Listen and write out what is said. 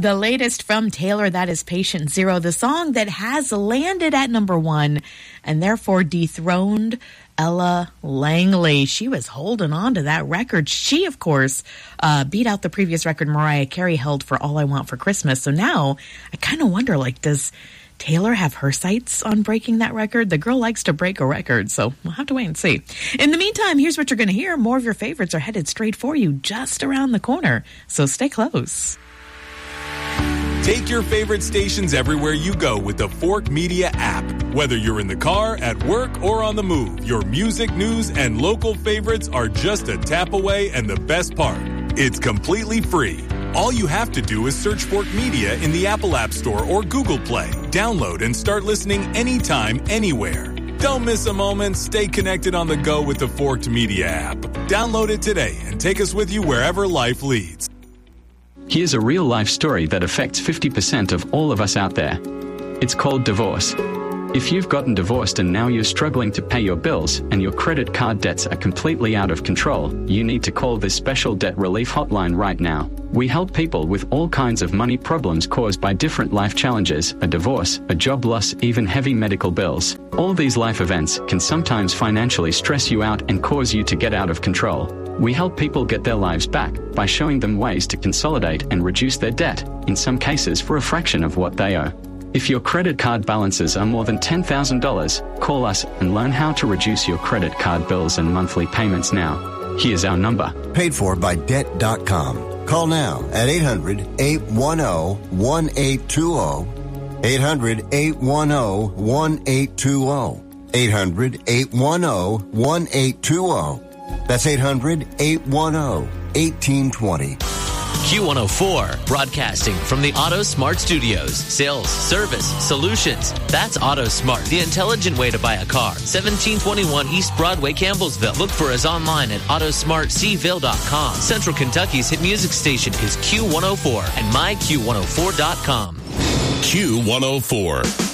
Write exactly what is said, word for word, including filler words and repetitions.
The latest from Taylor, that is Patient Zero, the song that has landed at number one and therefore dethroned Ella Langley. She was holding on to that record. She, of course, uh, beat out the previous record Mariah Carey held for All I Want for Christmas. So now I kind of wonder, like, does Taylor have her sights on breaking that record? The girl likes to break a record, so we'll have to wait and see. In the meantime, here's what you're going to hear. More of your favorites are headed straight for you just around the corner, so stay close. Take your favorite stations everywhere you go with the Fork Media app. Whether you're in the car, at work, or on the move, your music, news, and local favorites are just a tap away, and the best part, it's completely free. All you have to do is search Fork Media in the Apple App Store or Google Play. Download and start listening anytime, anywhere. Don't miss a moment. Stay connected on the go with the Forked Media app. Download it today and take us with you wherever life leads. Here's a real-life story that affects fifty percent of all of us out there. It's called divorce. If you've gotten divorced and now you're struggling to pay your bills and your credit card debts are completely out of control, you need to call this special debt relief hotline right now. We help people with all kinds of money problems caused by different life challenges, a divorce, a job loss, even heavy medical bills. All these life events can sometimes financially stress you out and cause you to get out of control. We help people get their lives back by showing them ways to consolidate and reduce their debt, in some cases for a fraction of what they owe. If your credit card balances are more than ten thousand dollars, call us and learn how to reduce your credit card bills and monthly payments now. Here's our number. Paid for by debt dot com. Call now at eight hundred, eight one zero, one eight two zero. eight hundred, eight one zero, one eight two zero. eight hundred, eight one zero, one eight two zero. That's eight hundred, eight one zero, one eight two zero. Q one oh four, broadcasting from the Auto Smart Studios. Sales, service, solutions. That's Auto Smart, the intelligent way to buy a car. seventeen twenty-one East Broadway, Campbellsville. Look for us online at auto smart c ville dot com. Central Kentucky's hit music station is Q one oh four and my q one oh four dot com. Q one oh four.